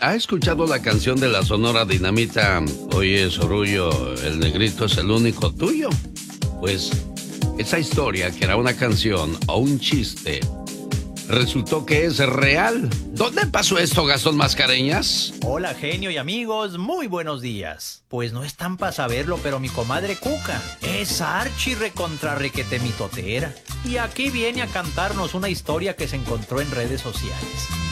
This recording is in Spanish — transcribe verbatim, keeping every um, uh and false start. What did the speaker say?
¿ha escuchado la canción de la Sonora Dinamita? Oye, Sorullo, el negrito es el único tuyo. Pues esa historia, que era una canción o un chiste, resultó que es real. ¿Dónde pasó esto, Gastón Mascareñas? Hola, genio y amigos, muy buenos días. Pues no están para saberlo, pero mi comadre Cuca es archi recontra requete mitotera. Y aquí viene a cantarnos una historia que se encontró en redes sociales.